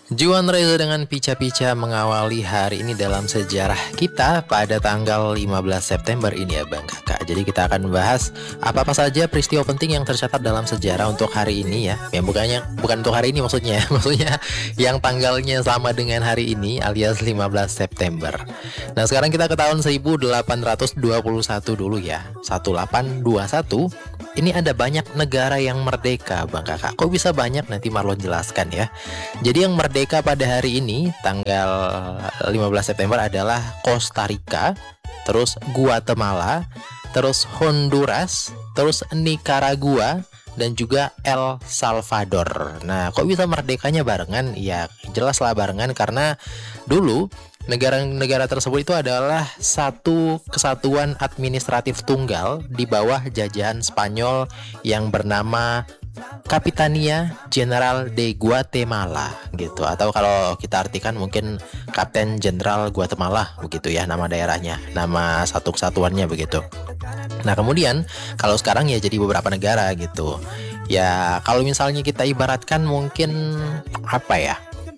Juan Reza dengan pica-pica mengawali hari ini dalam sejarah kita pada tanggal 15 September ini ya Bang Kakak. Jadi kita akan membahas apa-apa saja peristiwa penting yang tercatat dalam sejarah untuk hari ini ya. Yang bukan untuk hari ini maksudnya. Maksudnya yang tanggalnya sama dengan hari ini alias 15 September. Nah, sekarang kita ke tahun 1821 dulu ya. 1821. Ini ada banyak negara yang merdeka Bang Kakak. Kok bisa banyak? Nanti Marlon jelaskan ya. Jadi yang merdeka pada hari ini tanggal 15 September adalah Costa Rica, terus Guatemala, terus Honduras, terus Nicaragua, dan juga El Salvador. Nah, kok bisa merdekanya barengan? Ya, jelaslah barengan karena dulu negara-negara tersebut itu adalah satu kesatuan administratif tunggal di bawah jajahan Spanyol yang bernama Capitania General de Guatemala gitu, atau kalau kita artikan mungkin Kapten Jenderal Guatemala begitu ya nama daerahnya, nama satu kesatuannya begitu. Nah, kemudian kalau sekarang ya jadi beberapa negara gitu. Ya, kalau misalnya kita ibaratkan mungkin apa ya?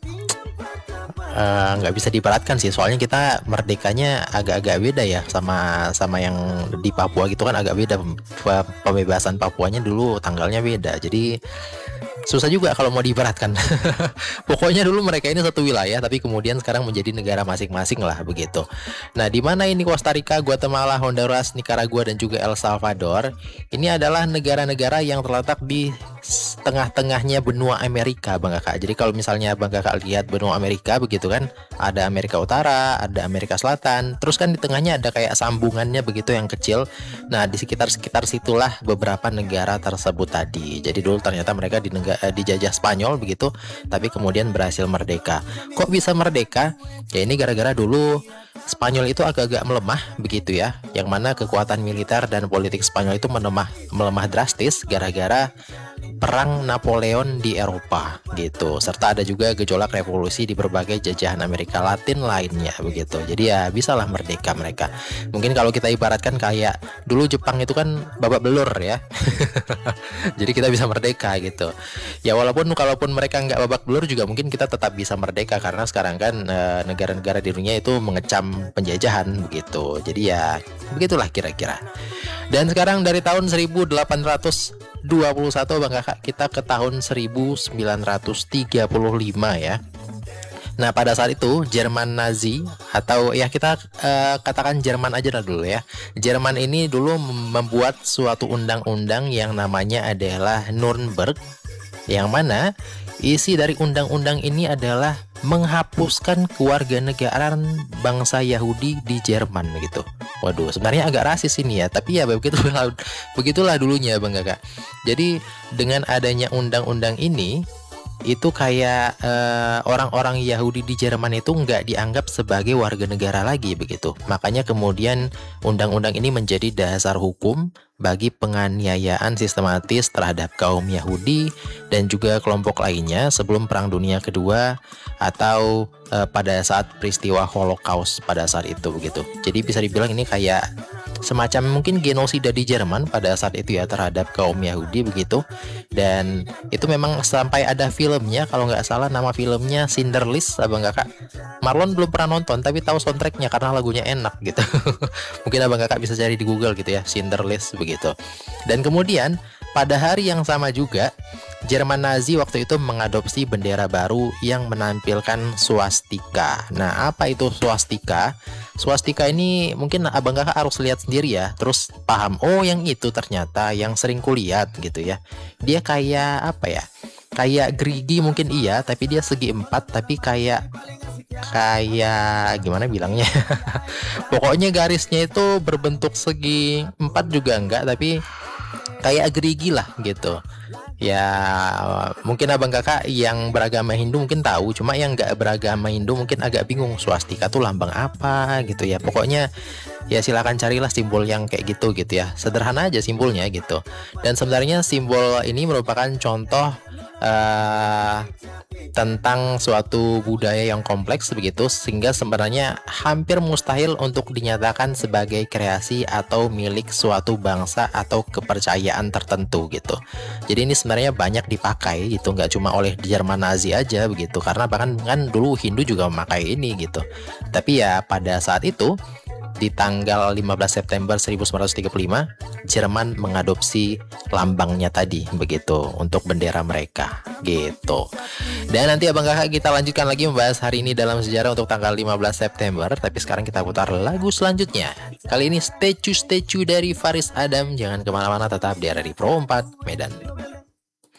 Nggak bisa diibaratkan sih, soalnya kita merdekanya agak-agak beda ya sama yang di Papua gitu kan, agak beda. Pembebasan Papuanya dulu tanggalnya beda, jadi susah juga kalau mau diibaratkan. Pokoknya dulu mereka ini satu wilayah, tapi kemudian sekarang menjadi negara masing-masing lah begitu. Nah, di mana ini Costa Rica, Guatemala, Honduras, Nicaragua, dan juga El Salvador? Ini adalah negara-negara yang terletak di tengah-tengahnya benua Amerika, Bang Kakak. Jadi kalau misalnya Bang Kakak lihat benua Amerika begitu kan, ada Amerika Utara, ada Amerika Selatan, terus kan di tengahnya ada kayak sambungannya begitu yang kecil. Nah, di sekitar situlah beberapa negara tersebut tadi. Jadi dulu ternyata mereka dijajah Spanyol begitu, tapi kemudian berhasil merdeka. Kok bisa merdeka? Ya ini gara-gara dulu Spanyol itu agak-agak melemah begitu ya, yang mana kekuatan militer dan politik Spanyol itu melemah drastis gara-gara perang Napoleon di Eropa gitu, serta ada juga gejolak revolusi di berbagai jajahan Amerika Latin lainnya begitu. Jadi ya bisalah merdeka mereka. Mungkin kalau kita ibaratkan kayak dulu Jepang itu kan babak belur ya. Jadi kita bisa merdeka gitu. Ya kalaupun mereka nggak babak belur juga mungkin kita tetap bisa merdeka, karena sekarang kan negara-negara di dunia itu mengecam penjajahan begitu. Jadi ya begitulah kira-kira. Dan sekarang dari tahun 1821 Bang Kakak, kita ke tahun 1935 ya. Nah, pada saat itu Jerman Nazi, atau ya kita katakan Jerman aja lah dulu ya. Jerman ini dulu membuat suatu undang-undang yang namanya adalah Nuremberg, yang mana isi dari undang-undang ini adalah menghapuskan kewarganegaraan bangsa Yahudi di Jerman gitu. Waduh, sebenarnya agak rasis ini ya, tapi ya begitulah dulunya Bang Kakak. Jadi dengan adanya undang-undang ini, itu kayak orang-orang Yahudi di Jerman itu nggak dianggap sebagai warga negara lagi begitu. Makanya kemudian undang-undang ini menjadi dasar hukum bagi penganiayaan sistematis terhadap kaum Yahudi dan juga kelompok lainnya sebelum Perang Dunia Kedua atau pada saat peristiwa Holocaust pada saat itu begitu. Jadi bisa dibilang ini kayak semacam mungkin genosida di Jerman pada saat itu ya terhadap kaum Yahudi begitu. Dan itu memang sampai ada filmnya, kalau nggak salah nama filmnya Schindler's List, Abang Kakak. Marlon belum pernah nonton tapi tahu soundtracknya karena lagunya enak gitu. Mungkin Abang Kakak bisa cari di Google gitu ya, Schindler's List begitu. Dan kemudian pada hari yang sama juga Jerman Nazi waktu itu mengadopsi bendera baru yang menampilkan swastika. Nah, apa itu swastika? Swastika ini mungkin Abang Kakak harus lihat sendiri ya, terus paham, oh yang itu ternyata yang sering kulihat gitu ya. Dia kayak apa ya? Kayak gerigi mungkin iya, tapi dia segi empat, tapi kayak gimana bilangnya? Pokoknya garisnya itu berbentuk segi empat juga enggak, tapi kayak gerigi lah gitu. Ya mungkin Abang Kakak yang beragama Hindu mungkin tahu, cuma yang nggak beragama Hindu mungkin agak bingung swastika tuh lambang apa gitu ya. Pokoknya ya silakan carilah simbol yang kayak gitu ya. Sederhana aja simbolnya gitu. Dan sebenarnya simbol ini merupakan contoh tentang suatu budaya yang kompleks begitu, sehingga sebenarnya hampir mustahil untuk dinyatakan sebagai kreasi atau milik suatu bangsa atau kepercayaan tertentu gitu. Jadi ini sebenarnya banyak dipakai gitu, nggak cuma oleh Jerman Nazi aja begitu, karena bahkan kan dulu Hindu juga memakai ini gitu. Tapi ya pada saat itu di tanggal 15 September 1935, Jerman mengadopsi lambangnya tadi begitu untuk bendera mereka gitu. Dan nanti abang kakak kita lanjutkan lagi membahas hari ini dalam sejarah untuk tanggal 15 September. Tapi sekarang kita putar lagu selanjutnya. Kali ini statue dari Faris Adam. Jangan kemana-mana, tetap di RRI Pro 4 Medan.